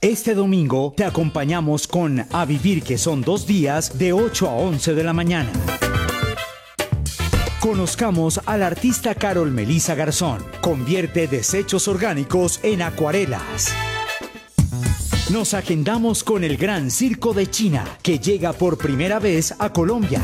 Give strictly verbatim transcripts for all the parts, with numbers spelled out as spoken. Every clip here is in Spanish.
Este domingo te acompañamos con A Vivir que son dos días de ocho a once de la mañana. Conozcamos al artista Carol Melissa Garzón. Convierte desechos orgánicos en acuarelas. Nos agendamos con el Gran Circo de China, que llega por primera vez a Colombia.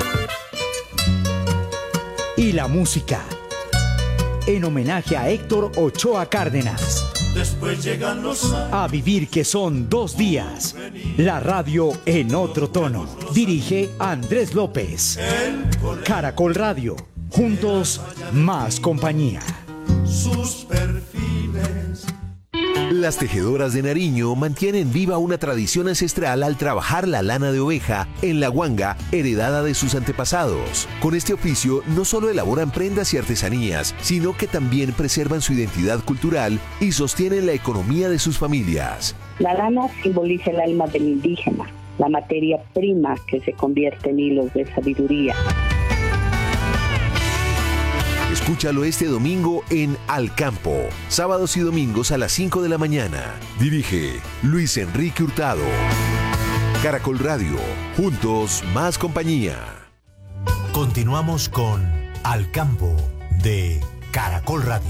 Y la música, en homenaje a Héctor Ochoa Cárdenas. Después llegan los A Vivir que son dos días. La radio en otro tono. Dirige Andrés López. Caracol Radio. Juntos, más compañía. Sus perfiles. Las tejedoras de Nariño mantienen viva una tradición ancestral al trabajar la lana de oveja en la guanga heredada de sus antepasados. Con este oficio no solo elaboran prendas y artesanías, sino que también preservan su identidad cultural y sostienen la economía de sus familias. La lana simboliza el alma del indígena, la materia prima que se convierte en hilos de sabiduría. Escúchalo este domingo en Al Campo, sábados y domingos a las cinco de la mañana. Dirige Luis Enrique Hurtado. Caracol Radio, juntos más compañía. Continuamos con Al Campo de Caracol Radio.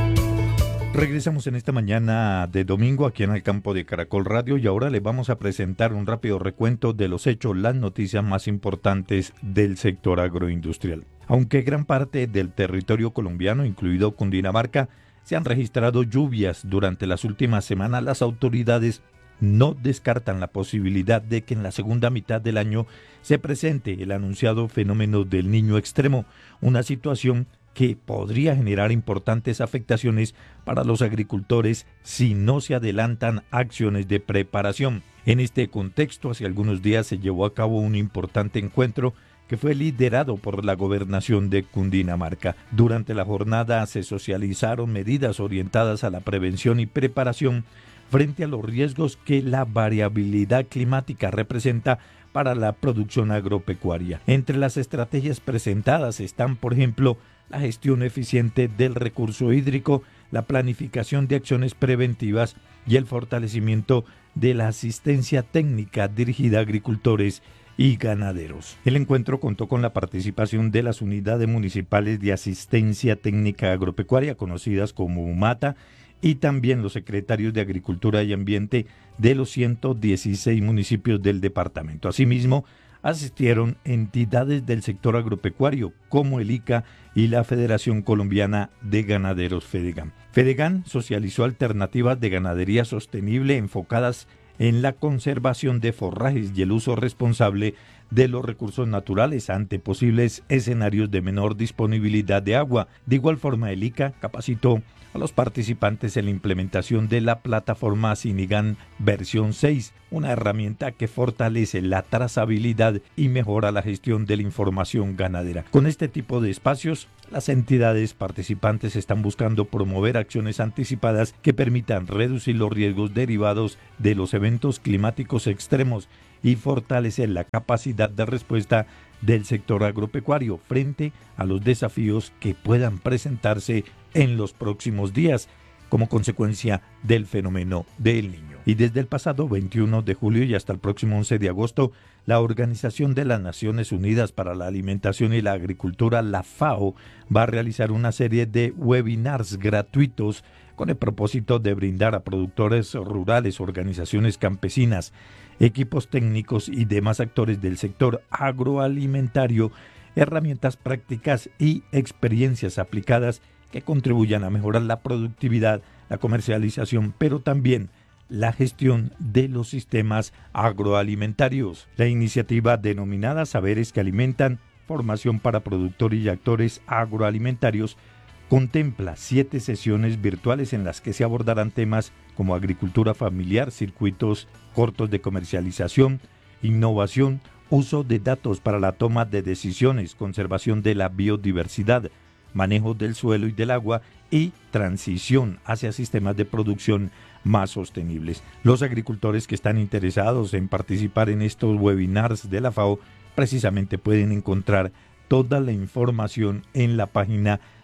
Regresamos en esta mañana de domingo aquí en Al Campo de Caracol Radio y ahora les vamos a presentar un rápido recuento de los hechos, las noticias más importantes del sector agroindustrial. Aunque gran parte del territorio colombiano, incluido Cundinamarca, se han registrado lluvias durante las últimas semanas, las autoridades no descartan la posibilidad de que en la segunda mitad del año se presente el anunciado fenómeno del Niño extremo, una situación que podría generar importantes afectaciones para los agricultores si no se adelantan acciones de preparación. En este contexto, hace algunos días se llevó a cabo un importante encuentro que fue liderado por la Gobernación de Cundinamarca. Durante la jornada se socializaron medidas orientadas a la prevención y preparación frente a los riesgos que la variabilidad climática representa para la producción agropecuaria. Entre las estrategias presentadas están, por ejemplo, la gestión eficiente del recurso hídrico, la planificación de acciones preventivas y el fortalecimiento de la asistencia técnica dirigida a agricultores y ganaderos. El encuentro contó con la participación de las unidades municipales de asistencia técnica agropecuaria, conocidas como UMATA, y también los secretarios de Agricultura y Ambiente de los ciento dieciséis municipios del departamento. Asimismo, asistieron entidades del sector agropecuario como el I C A y la Federación Colombiana de Ganaderos FEDEGAN. FEDEGAN socializó alternativas de ganadería sostenible enfocadas en la conservación de forrajes y el uso responsable de los recursos naturales ante posibles escenarios de menor disponibilidad de agua. De igual forma, el I C A capacitó a los participantes en la implementación de la plataforma Sinigan versión seis, una herramienta que fortalece la trazabilidad y mejora la gestión de la información ganadera. Con este tipo de espacios, las entidades participantes están buscando promover acciones anticipadas que permitan reducir los riesgos derivados de los eventos climáticos extremos y fortalecer la capacidad de respuesta del sector agropecuario frente a los desafíos que puedan presentarse en los próximos días como consecuencia del fenómeno del Niño. Y desde el pasado veintiuno de julio y hasta el próximo once de agosto, la Organización de las Naciones Unidas para la Alimentación y la Agricultura, la FAO, va a realizar una serie de webinars gratuitos con el propósito de brindar a productores rurales, organizaciones campesinas, equipos técnicos y demás actores del sector agroalimentario herramientas prácticas y experiencias aplicadas que contribuyan a mejorar la productividad, la comercialización, pero también la gestión de los sistemas agroalimentarios. La iniciativa denominada Saberes que Alimentan, Formación para Productores y Actores Agroalimentarios, contempla siete sesiones virtuales en las que se abordarán temas como agricultura familiar, circuitos cortos de comercialización, innovación, uso de datos para la toma de decisiones, conservación de la biodiversidad, manejo del suelo y del agua y transición hacia sistemas de producción más sostenibles. Los agricultores que están interesados en participar en estos webinars de la FAO precisamente pueden encontrar toda la información en la página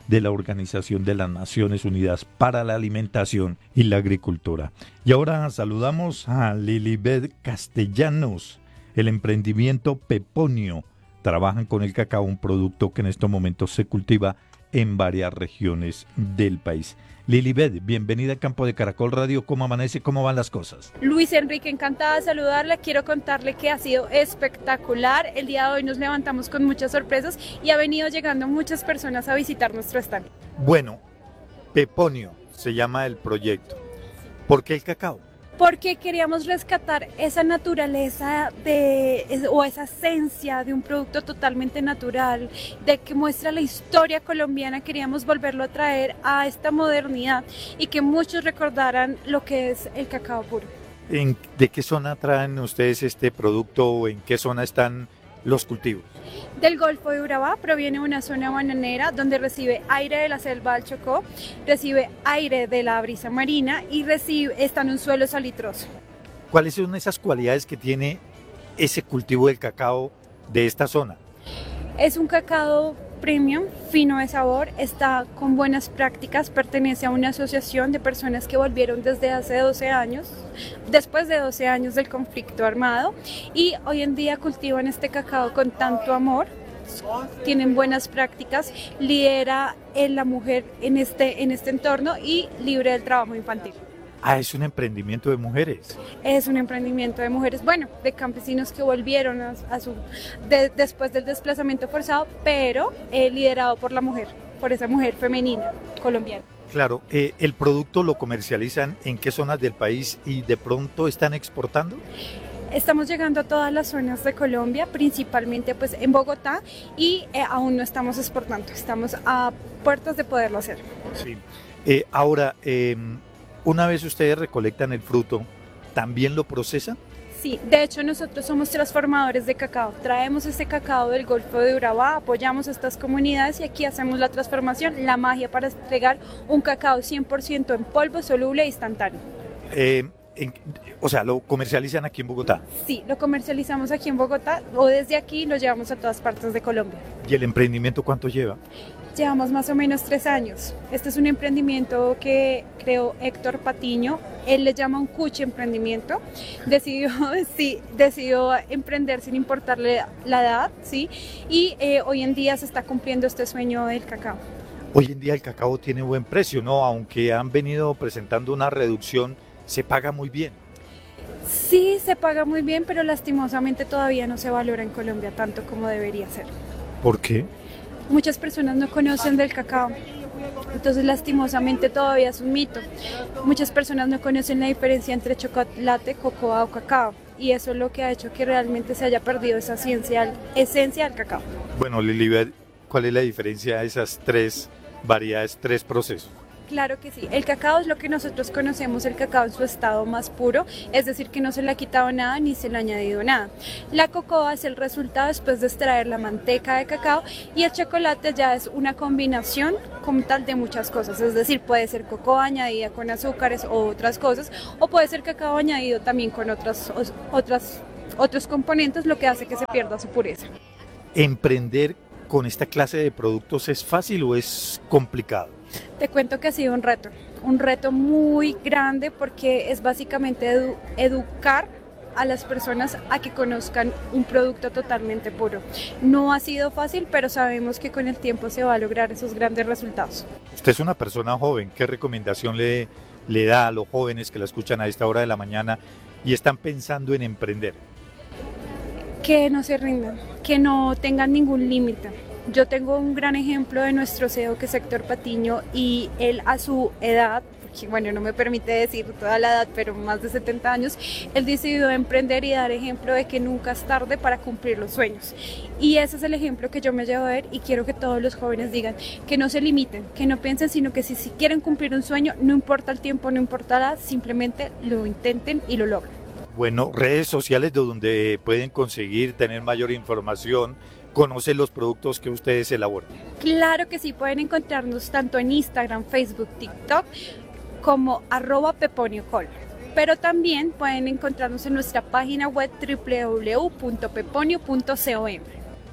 de la Organización de las Naciones Unidas para la Alimentación y la Agricultura. Y ahora saludamos a Lilibet Castellanos, el emprendimiento Peponio. Trabajan con el cacao, un producto que en estos momentos se cultiva en varias regiones del país. Lilibet, bienvenida a Campo de Caracol Radio. ¿Cómo amanece? ¿Cómo van las cosas? Luis Enrique, encantada de saludarla. Quiero contarle que ha sido espectacular. El día de hoy nos levantamos con muchas sorpresas y ha venido llegando muchas personas a visitar nuestro stand. Bueno, Peponio se llama el proyecto. ¿Por qué el cacao? Porque queríamos rescatar esa naturaleza de, o esa esencia de un producto totalmente natural, de que muestra la historia colombiana. Queríamos volverlo a traer a esta modernidad y que muchos recordaran lo que es el cacao puro. ¿En, ¿De qué zona traen ustedes este producto o en qué zona están los cultivos? Del Golfo de Urabá, proviene de una zona bananera donde recibe aire de la selva del Chocó, recibe aire de la brisa marina y recibe, está en un suelo salitroso. ¿Cuáles son esas cualidades que tiene ese cultivo del cacao de esta zona? Es un cacao premium, fino de sabor, está con buenas prácticas, pertenece a una asociación de personas que volvieron desde hace doce años, después de doce años del conflicto armado, y hoy en día cultivan este cacao con tanto amor, tienen buenas prácticas, lidera en la mujer en este, en este entorno y libre del trabajo infantil. Ah, es un emprendimiento de mujeres. Es un emprendimiento de mujeres, bueno, de campesinos que volvieron a, a su, de, después del desplazamiento forzado, pero eh, liderado por la mujer, por esa mujer femenina colombiana. Claro, eh, ¿el producto lo comercializan en qué zonas del país y de pronto están exportando? Estamos llegando a todas las zonas de Colombia, principalmente pues en Bogotá, y eh, aún no estamos exportando, estamos a puertas de poderlo hacer. Sí. Eh, ahora, eh, una vez ustedes recolectan el fruto, ¿también lo procesan? Sí, de hecho nosotros somos transformadores de cacao, traemos ese cacao del Golfo de Urabá, apoyamos a estas comunidades y aquí hacemos la transformación, la magia para entregar un cacao cien por ciento en polvo, soluble e instantáneo. Eh, en, o sea, ¿lo comercializan aquí en Bogotá? Sí, lo comercializamos aquí en Bogotá o desde aquí lo llevamos a todas partes de Colombia. ¿Y el emprendimiento cuánto lleva? Llevamos más o menos tres años. Este es un emprendimiento que creó Héctor Patiño. Él le llama un cuchi emprendimiento. Decidió, sí, decidió emprender sin importarle la edad, ¿sí? Y eh, hoy en día se está cumpliendo este sueño del cacao. Hoy en día el cacao tiene buen precio, ¿no? Aunque han venido presentando una reducción, se paga muy bien. Sí, se paga muy bien, pero lastimosamente todavía no se valora en Colombia tanto como debería ser. ¿Por qué? Muchas personas no conocen del cacao, entonces lastimosamente todavía es un mito. Muchas personas no conocen la diferencia entre chocolate, cocoa o cacao, y eso es lo que ha hecho que realmente se haya perdido esa esencia, esencia del cacao. Bueno, Lilibet, ¿cuál es la diferencia de esas tres variedades, tres procesos? Claro que sí, el cacao es lo que nosotros conocemos, el cacao en su estado más puro, es decir que no se le ha quitado nada ni se le ha añadido nada. La cocoa es el resultado después de extraer la manteca de cacao y el chocolate ya es una combinación como tal de muchas cosas, es decir, puede ser cocoa añadida con azúcares o otras cosas, o puede ser cacao añadido también con otras, otras, otros componentes, lo que hace que se pierda su pureza. ¿Emprender con esta clase de productos es fácil o es complicado? Te cuento que ha sido un reto, un reto muy grande porque es básicamente edu- educar a las personas a que conozcan un producto totalmente puro. No ha sido fácil, pero sabemos que con el tiempo se va a lograr esos grandes resultados. Usted es una persona joven, ¿qué recomendación le, le da a los jóvenes que la escuchan a esta hora de la mañana y están pensando en emprender? Que no se rindan, que no tengan ningún límite. Yo tengo un gran ejemplo de nuestro C E O que es Héctor Patiño y él a su edad, que bueno, no me permite decir toda la edad, pero más de setenta años, él decidió emprender y dar ejemplo de que nunca es tarde para cumplir los sueños. Y ese es el ejemplo que yo me llevo a ver y quiero que todos los jóvenes digan que no se limiten, que no piensen, sino que si, si quieren cumplir un sueño, no importa el tiempo, no importa la edad, simplemente lo intenten y lo logren. Bueno, redes sociales donde pueden conseguir tener mayor información, conocer los productos que ustedes elaboran. Claro que sí, pueden encontrarnos tanto en Instagram, Facebook, TikTok como arroba peponiocol. Pero también pueden encontrarnos en nuestra página web doble u doble u doble u punto peponio punto com.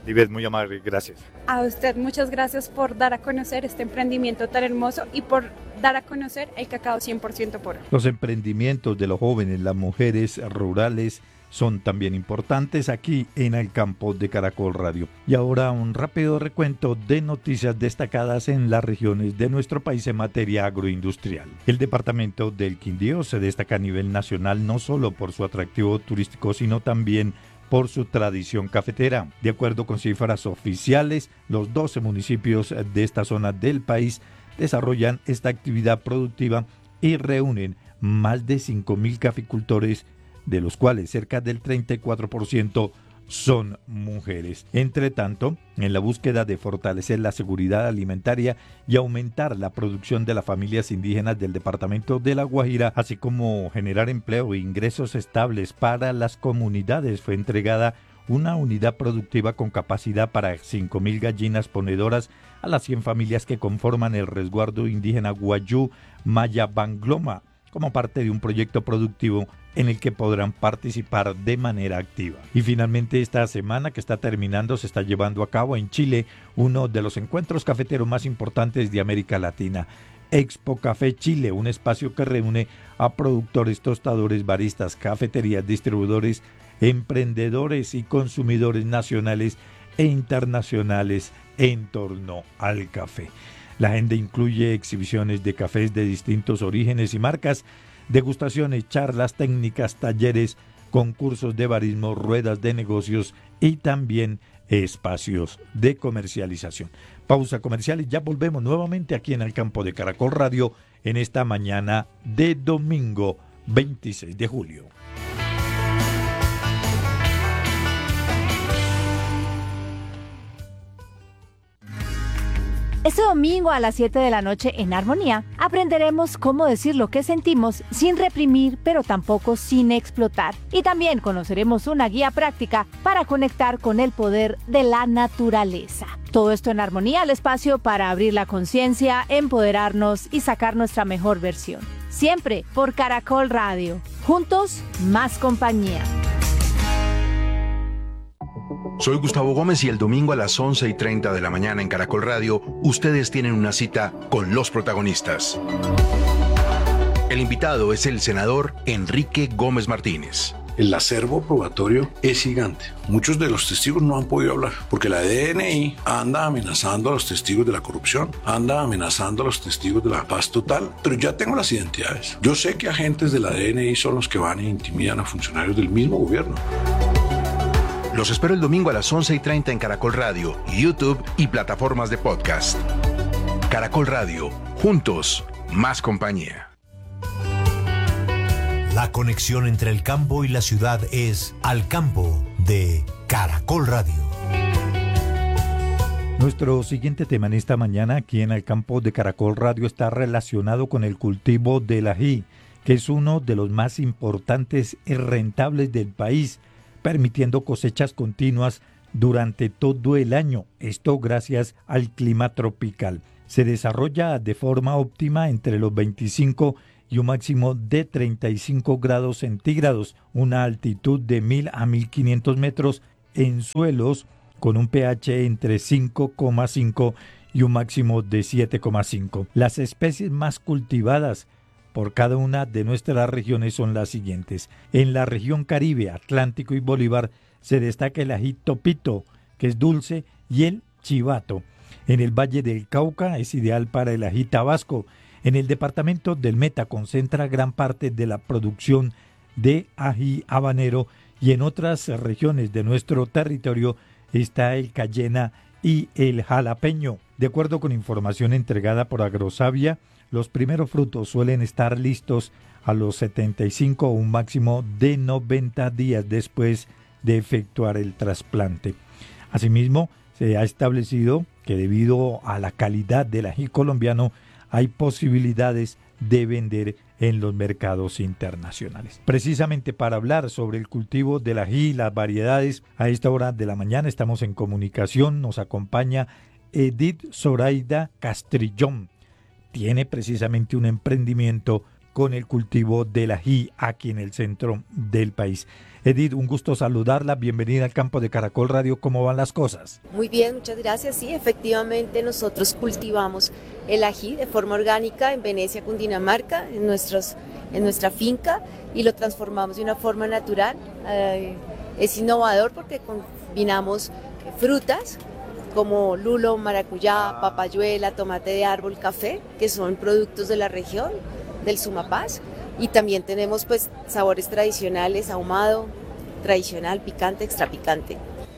Maribeth, muy amable, gracias. A usted muchas gracias por dar a conocer este emprendimiento tan hermoso y por dar a conocer el cacao cien por ciento puro. Los emprendimientos de los jóvenes, las mujeres rurales, son también importantes aquí en el campo de Caracol Radio. Y ahora un rápido recuento de noticias destacadas en las regiones de nuestro país en materia agroindustrial. El departamento del Quindío se destaca a nivel nacional no solo por su atractivo turístico, sino también por su tradición cafetera. De acuerdo con cifras oficiales, los doce municipios de esta zona del país desarrollan esta actividad productiva y reúnen más de cinco mil caficultores, de los cuales cerca del treinta y cuatro por ciento son mujeres. Entre tanto, en la búsqueda de fortalecer la seguridad alimentaria y aumentar la producción de las familias indígenas del departamento de La Guajira, así como generar empleo e ingresos estables para las comunidades, fue entregada una unidad productiva con capacidad para cinco mil gallinas ponedoras a las cien familias que conforman el resguardo indígena Guayú Maya Bangloma, como parte de un proyecto productivo en el que podrán participar de manera activa. Y finalmente, esta semana que está terminando, se está llevando a cabo en Chile uno de los encuentros cafeteros más importantes de América Latina, Expo Café Chile, un espacio que reúne a productores, tostadores, baristas, cafeterías, distribuidores, emprendedores y consumidores nacionales e internacionales en torno al café. La agenda incluye exhibiciones de cafés de distintos orígenes y marcas, degustaciones, charlas técnicas, talleres, concursos de barismo, ruedas de negocios y también espacios de comercialización. Pausa comercial y ya volvemos nuevamente aquí en el campo de Caracol Radio en esta mañana de domingo veintiséis de julio. Este domingo a las siete de la noche en Armonía aprenderemos cómo decir lo que sentimos sin reprimir, pero tampoco sin explotar. Y también conoceremos una guía práctica para conectar con el poder de la naturaleza. Todo esto en Armonía, el espacio para abrir la conciencia, empoderarnos y sacar nuestra mejor versión. Siempre por Caracol Radio. Juntos, más compañía. Soy Gustavo Gómez y el domingo a las once y treinta de la mañana en Caracol Radio, ustedes tienen una cita con los protagonistas. El invitado es el senador Enrique Gómez Martínez. El acervo probatorio es gigante. Muchos de los testigos no han podido hablar porque la D N I anda amenazando a los testigos de la corrupción, anda amenazando a los testigos de la paz total, pero ya tengo las identidades. Yo sé que agentes de la D N I son los que van e intimidan a funcionarios del mismo gobierno. Los espero el domingo a las once y treinta en Caracol Radio, YouTube y plataformas de podcast. Caracol Radio, juntos, más compañía. La conexión entre el campo y la ciudad es Al Campo de Caracol Radio. Nuestro siguiente tema en esta mañana aquí en el campo de Caracol Radio está relacionado con el cultivo del ají, que es uno de los más importantes y rentables del país, permitiendo cosechas continuas durante todo el año, esto gracias al clima tropical. Se desarrolla de forma óptima entre los veinticinco y un máximo de treinta y cinco grados centígrados, una altitud de mil a mil quinientos metros en suelos con un pH entre cinco coma cinco y un máximo de siete coma cinco. Las especies más cultivadas por cada una de nuestras regiones son las siguientes. En la región Caribe, Atlántico y Bolívar se destaca el ají topito, que es dulce, y el chivato. En el Valle del Cauca es ideal para el ají tabasco. En el departamento del Meta concentra gran parte de la producción de ají habanero y en otras regiones de nuestro territorio está el cayena y el jalapeño. De acuerdo con información entregada por Agrosavia, los primeros frutos suelen estar listos a los setenta y cinco o un máximo de noventa días después de efectuar el trasplante. Asimismo, se ha establecido que debido a la calidad del ají colombiano hay posibilidades de vender en los mercados internacionales. Precisamente para hablar sobre el cultivo del ají y las variedades, a esta hora de la mañana estamos en comunicación, nos acompaña Edith Zoraida Castrillón. Tiene precisamente un emprendimiento con el cultivo del ají aquí en el centro del país. Edith, un gusto saludarla, bienvenida al campo de Caracol Radio, ¿cómo van las cosas? Muy bien, muchas gracias. Sí, efectivamente nosotros cultivamos el ají de forma orgánica en Venecia, Cundinamarca, en, nuestros, en nuestra finca, y lo transformamos de una forma natural. Eh, es innovador porque combinamos frutas como lulo, maracuyá, papayuela, tomate de árbol, café, que son productos de la región del Sumapaz, y también tenemos pues sabores tradicionales, ahumado, tradicional, picante, extra picante.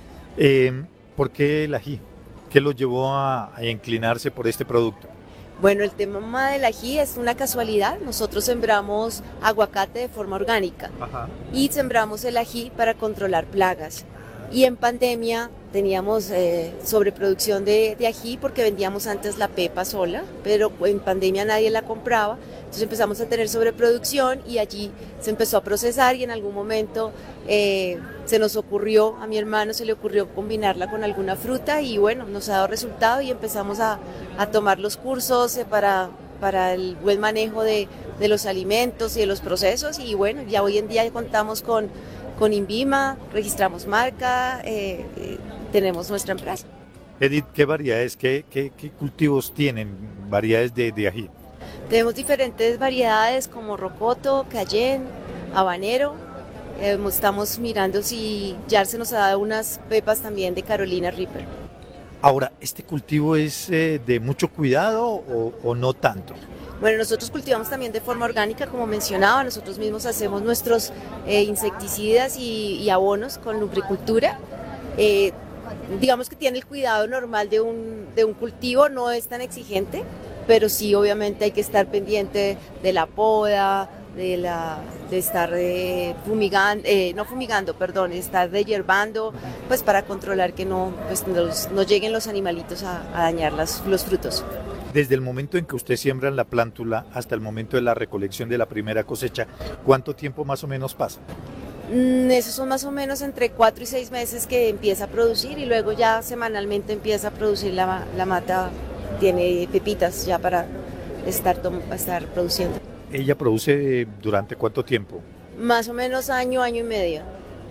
Eh, ¿Por qué el ají? ¿Qué lo llevó a, a inclinarse por este producto? Bueno, el tema del ají es una casualidad. Nosotros sembramos aguacate de forma orgánica. Ajá. Y sembramos el ají para controlar plagas. Y en pandemia teníamos eh, sobreproducción de, de ají porque vendíamos antes la pepa sola, pero en pandemia nadie la compraba. Entonces empezamos a tener sobreproducción y allí se empezó a procesar, y en algún momento eh, se nos ocurrió, a mi hermano se le ocurrió combinarla con alguna fruta, y bueno, nos ha dado resultado y empezamos a, a tomar los cursos eh, para, para el buen manejo de, de los alimentos y de los procesos, y bueno, ya hoy en día contamos con, con INVIMA, registramos marca, eh, eh, tenemos nuestra empresa. Edith, ¿qué variedades, qué, qué, qué cultivos tienen, variedades de, de ají? Tenemos diferentes variedades como rocoto, cayenne, habanero. Eh, estamos mirando si ya se nos ha dado unas pepas también de Carolina Reaper. Ahora, ¿este cultivo es eh, de mucho cuidado o, o no tanto? Bueno, nosotros cultivamos también de forma orgánica, como mencionaba. Nosotros mismos hacemos nuestros eh, insecticidas y, y abonos con lubricultura. Eh, digamos que tiene el cuidado normal de un, de un cultivo, no es tan exigente, pero sí obviamente hay que estar pendiente de la poda, de, la, de estar eh, fumigando, eh, no fumigando, perdón, estar deshierbando, pues para controlar que no, pues, nos, no lleguen los animalitos a, a dañar las, los frutos. Desde el momento en que usted siembra la plántula hasta el momento de la recolección de la primera cosecha, ¿cuánto tiempo más o menos pasa? Mm, esos son más o menos entre cuatro y seis meses que empieza a producir, y luego ya semanalmente empieza a producir la, la mata. Tiene pepitas ya para estar, estar produciendo. ¿Ella produce durante cuánto tiempo? Más o menos año, año y medio.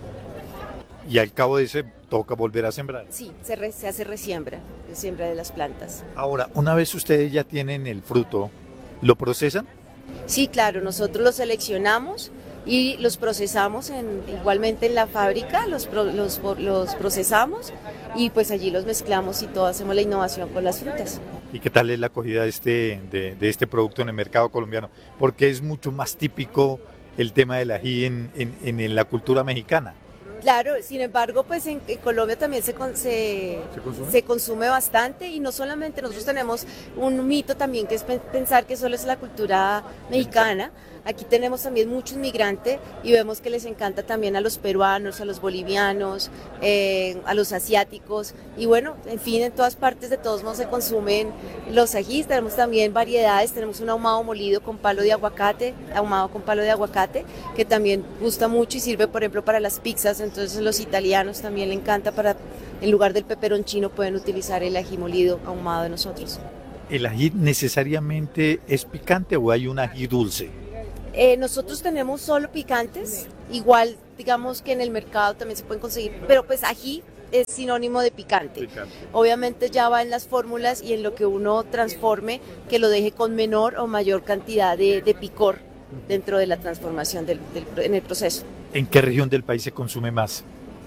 ¿Y al cabo de ese toca volver a sembrar? Sí, se, re, se hace resiembra, resiembra de las plantas. Ahora, una vez ustedes ya tienen el fruto, ¿lo procesan? Sí, claro, nosotros los seleccionamos y los procesamos en, igualmente en la fábrica, los, los, los procesamos y pues allí los mezclamos y todo, hacemos la innovación con las frutas. ¿Y qué tal es la acogida de este, de, de este producto en el mercado colombiano? Porque es mucho más típico el tema del ají en, en, en la cultura mexicana. Claro, sin embargo, pues en, en Colombia también se, se, ¿Se, consume? se consume bastante, y no solamente nosotros tenemos un mito también que es pensar que solo es la cultura mexicana. Aquí tenemos también muchos migrantes y vemos que les encanta también a los peruanos, a los bolivianos, eh, a los asiáticos, y bueno, en fin, en todas partes de todos modos se consumen los ajís. Tenemos también variedades, tenemos un ahumado molido con palo de aguacate, ahumado con palo de aguacate, que también gusta mucho y sirve por ejemplo para las pizzas. Entonces los italianos también le encanta, para en lugar del peperoncino pueden utilizar el ají molido ahumado de nosotros. ¿El ají necesariamente es picante o hay un ají dulce? Eh, nosotros tenemos solo picantes, igual digamos que en el mercado también se pueden conseguir, pero pues ají es sinónimo de picante. picante. Obviamente ya va en las fórmulas y en lo que uno transforme, que lo deje con menor o mayor cantidad de, de picor dentro de la transformación del, del, en el proceso. ¿En qué región del país se consume más?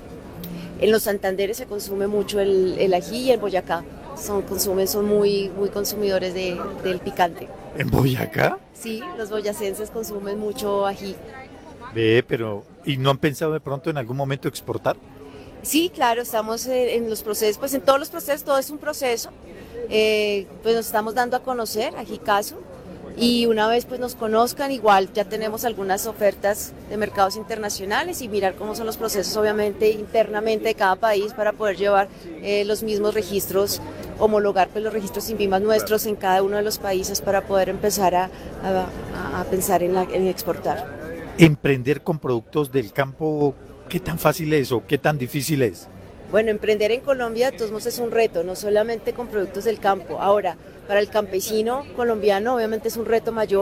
En los Santanderes se consume mucho el, el ají, y en Boyacá son, consumen, son muy, muy consumidores de, del picante. ¿En Boyacá? Sí, los boyacenses consumen mucho ají. Ve, pero ¿y no han pensado de pronto en algún momento exportar? Sí, claro, estamos en los procesos, pues en todos los procesos, todo es un proceso. Eh, pues nos estamos dando a conocer, Ajicaso, y una vez pues nos conozcan, igual ya tenemos algunas ofertas de mercados internacionales, y mirar cómo son los procesos obviamente internamente de cada país para poder llevar eh, los mismos registros, homologar pues los registros INVIMA nuestros en cada uno de los países para poder empezar a, a, a pensar en, la, en exportar. Emprender con productos del campo, ¿qué tan fácil es o qué tan difícil es? Bueno, emprender en Colombia de todos modos es un reto, no solamente con productos del campo. Ahora, para el campesino colombiano obviamente es un reto mayor,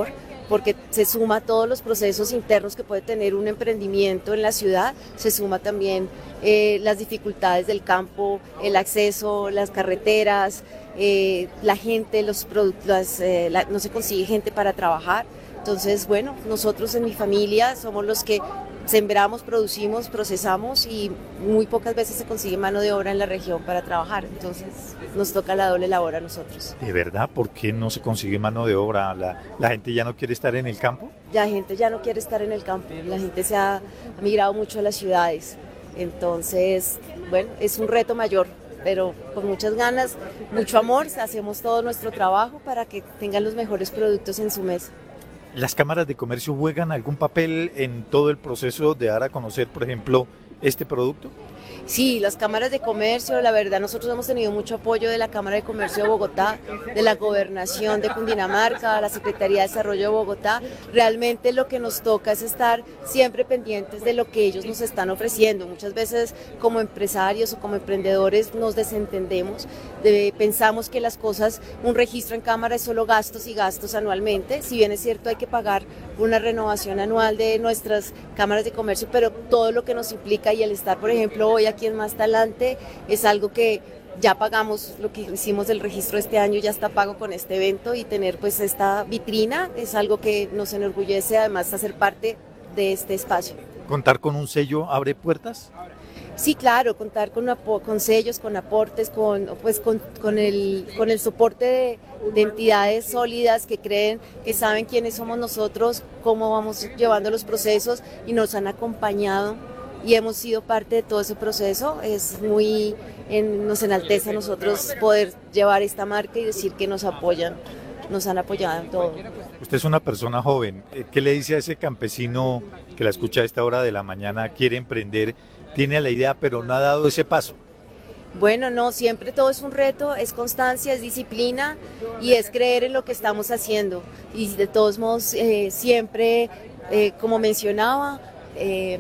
porque se suma a todos los procesos internos que puede tener un emprendimiento en la ciudad, se suma también eh, las dificultades del campo, el acceso, las carreteras, eh, la gente, los productos, eh, la, no se consigue gente para trabajar. Entonces, bueno, nosotros en mi familia somos los que sembramos, producimos, procesamos y muy pocas veces se consigue mano de obra en la región para trabajar, entonces nos toca la doble labor a nosotros. ¿De verdad? ¿Por qué no se consigue mano de obra? ¿La, la gente ya no quiere estar en el campo? La gente ya no quiere estar en el campo, la gente se ha, ha migrado mucho a las ciudades, entonces, bueno, es un reto mayor, pero con muchas ganas, mucho amor, hacemos todo nuestro trabajo para que tengan los mejores productos en su mesa. ¿Las cámaras de comercio juegan algún papel en todo el proceso de dar a conocer, por ejemplo, este producto? Sí, las cámaras de comercio, la verdad, nosotros hemos tenido mucho apoyo de la Cámara de Comercio de Bogotá, de la Gobernación de Cundinamarca, la Secretaría de Desarrollo de Bogotá. Realmente lo que nos toca es estar siempre pendientes de lo que ellos nos están ofreciendo. Muchas veces como empresarios o como emprendedores nos desentendemos, de, pensamos que las cosas, un registro en cámara es solo gastos y gastos anualmente. Si bien es cierto hay que pagar una renovación anual de nuestras cámaras de comercio, pero todo lo que nos implica y el estar, por ejemplo, hoy aquí en Más Talante es algo que ya pagamos, lo que hicimos del registro este año ya está pago con este evento y tener pues esta vitrina es algo que nos enorgullece, además hacer parte de este espacio. ¿Contar con un sello abre puertas? Sí, claro, contar con, con sellos, con aportes, con, pues, con, con, el, con el soporte de, de entidades sólidas que creen, que saben quiénes somos nosotros, cómo vamos llevando los procesos y nos han acompañado y hemos sido parte de todo ese proceso. Es muy, en, nos enaltece a nosotros poder llevar esta marca y decir que nos apoyan, nos han apoyado en todo. Usted es una persona joven, ¿qué le dice a ese campesino que la escucha a esta hora de la mañana, quiere emprender, tiene la idea pero no ha dado ese paso? Bueno, no, siempre todo es un reto, es constancia, es disciplina y es creer en lo que estamos haciendo. Y de todos modos, eh, siempre, eh, como mencionaba, eh,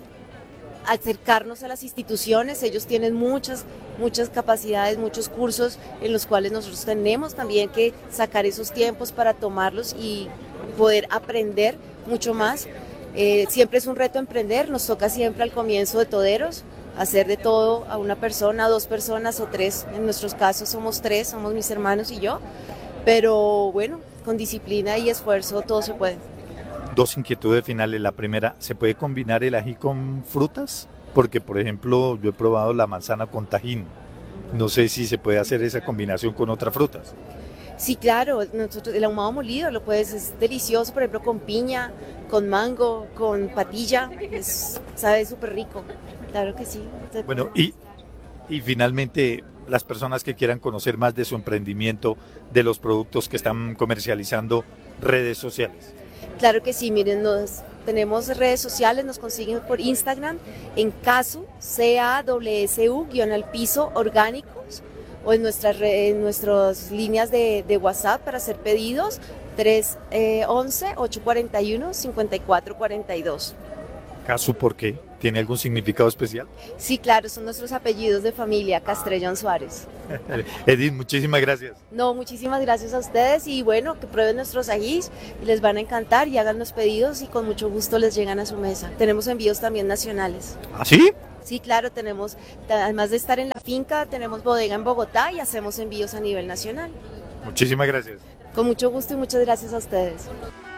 acercarnos a las instituciones, ellos tienen muchas, muchas capacidades, muchos cursos en los cuales nosotros tenemos también que sacar esos tiempos para tomarlos y poder aprender mucho más. Eh, siempre es un reto emprender, nos toca siempre al comienzo de toderos, hacer de todo a una persona, a dos personas o tres, en nuestros casos somos tres, somos mis hermanos y yo, pero bueno, con disciplina y esfuerzo todo se puede. Dos inquietudes finales. La primera, ¿se puede combinar el ají con frutas? Porque, por ejemplo, yo he probado la manzana con tajín. No sé si se puede hacer esa combinación con otras frutas. Sí, claro, nosotros, el ahumado molido lo puedes, es delicioso, por ejemplo, con piña, con mango, con patilla, es, sabe súper rico, claro que sí. Bueno, y, y finalmente, las personas que quieran conocer más de su emprendimiento, de los productos que están comercializando, redes sociales. Claro que sí, miren, nos, tenemos redes sociales, nos consiguen por Instagram, en Casu, C A S U, guión al piso, orgánicos, o en nuestras, en nuestras líneas de, de WhatsApp para hacer pedidos, tres once, ocho cuarenta y uno, cincuenta y cuatro cuarenta y dos. ¿Casu por qué? ¿Tiene algún significado especial? Sí, claro, son nuestros apellidos de familia, Castrellón Suárez. Edith, muchísimas gracias. No, muchísimas gracias a ustedes y bueno, que prueben nuestros ajís y les van a encantar y hagan los pedidos y con mucho gusto les llegan a su mesa. Tenemos envíos también nacionales. ¿Ah, sí? Sí, claro, tenemos, además de estar en la finca, tenemos bodega en Bogotá y hacemos envíos a nivel nacional. Muchísimas gracias. Con mucho gusto y muchas gracias a ustedes.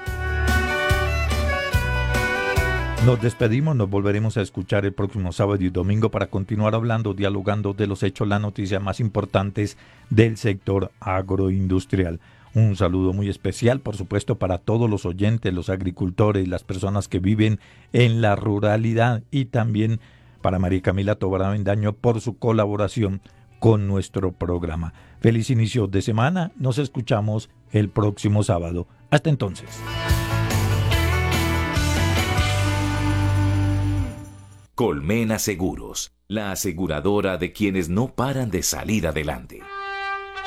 Nos despedimos, nos volveremos a escuchar el próximo sábado y domingo para continuar hablando, dialogando de los hechos, las noticias más importantes del sector agroindustrial. Un saludo muy especial, por supuesto, para todos los oyentes, los agricultores, las personas que viven en la ruralidad y también para María Camila Tobar Avendaño por su colaboración con nuestro programa. Feliz inicio de semana, nos escuchamos el próximo sábado. Hasta entonces. Colmena Seguros, la aseguradora de quienes no paran de salir adelante.